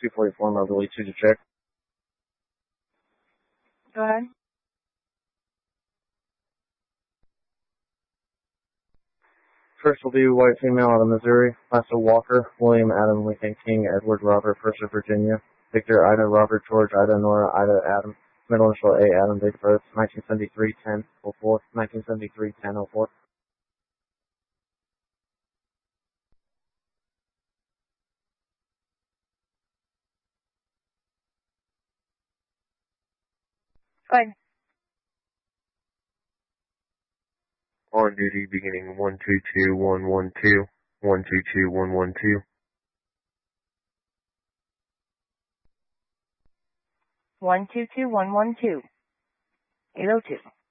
244 Moberly, 2 to check. Go ahead. First will be white female out of Missouri, Lassa Walker, William Adam Lincoln King, Edward Robert, First of Virginia, Victor Ida Robert George Ida Nora Ida Adam, middle initial A Adam, date of birth 1973 10 04, 1973 10 04. Fine. On duty beginning 122112, 122112. 122112. 802.